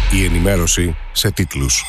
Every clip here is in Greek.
Η ενημέρωση σε τίτλους.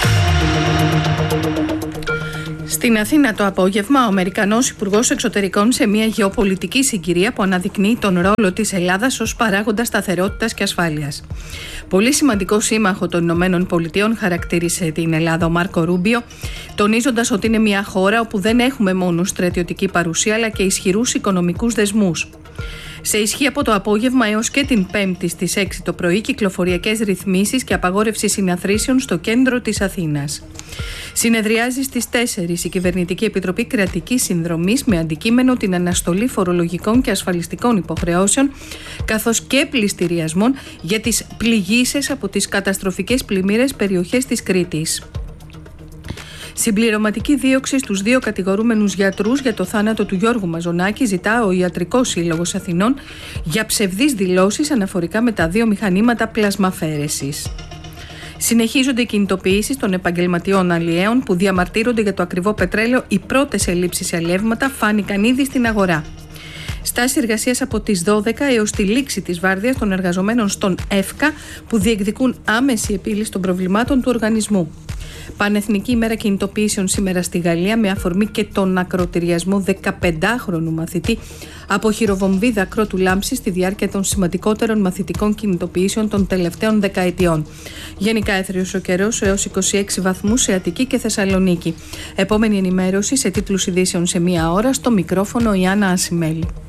Στην Αθήνα το απόγευμα, ο Αμερικανός Υπουργός Εξωτερικών σε μια γεωπολιτική συγκυρία που αναδεικνύει τον ρόλο της Ελλάδας ως παράγοντα σταθερότητας και ασφάλειας. Πολύ σημαντικό σύμμαχο των Ηνωμένων Πολιτειών χαρακτήρισε την Ελλάδα ο Μάρκο Ρούμπιο, τονίζοντας ότι είναι μια χώρα όπου δεν έχουμε μόνο στρατιωτική παρουσία αλλά και ισχυρούς οικονομικούς δεσμούς. Σε ισχύ από το απόγευμα έως και την Πέμπτη στις 6 το πρωί κυκλοφοριακές ρυθμίσεις και απαγόρευση συναθρήσεων στο κέντρο της Αθήνας. Συνεδριάζει στις 4 η Κυβερνητική Επιτροπή Κρατικής Συνδρομής με αντικείμενο την αναστολή φορολογικών και ασφαλιστικών υποχρεώσεων καθώς και πληστηριασμών για τις πληγήσεις από τις καταστροφικές πλημμύρες περιοχές της Κρήτης. Συμπληρωματική δίωξη στους 2 κατηγορούμενους γιατρούς για το θάνατο του Γιώργου Μαζονάκη ζητά ο Ιατρικός Σύλλογος Αθηνών για ψευδείς δηλώσεις αναφορικά με τα 2 μηχανήματα πλασμαφαίρεσης. Συνεχίζονται οι κινητοποιήσεις των επαγγελματιών αλλιέων που διαμαρτύρονται για το ακριβό πετρέλαιο. Οι πρώτες ελλείψεις σε αλλιεύματα φάνηκαν ήδη στην αγορά. Στάση εργασίας από τις 12 έως τη λήξη της βάρδιας των εργαζομένων στον ΕΦΚΑ που διεκδικούν άμεση επίλυση των προβλημάτων του οργανισμού. Πανεθνική ημέρα κινητοποιήσεων σήμερα στη Γαλλία με αφορμή και τον ακροτηριασμό 15χρονου μαθητή από χειροβομβίδα κρότου λάμψης στη διάρκεια των σημαντικότερων μαθητικών κινητοποιήσεων των τελευταίων δεκαετιών. Γενικά έθριος ο καιρός έως 26 βαθμούς σε Αττική και Θεσσαλονίκη. Επόμενη ενημέρωση σε τίτλους ειδήσεων σε 1 ώρα, στο μικρόφωνο η Άννα Ασημέλη.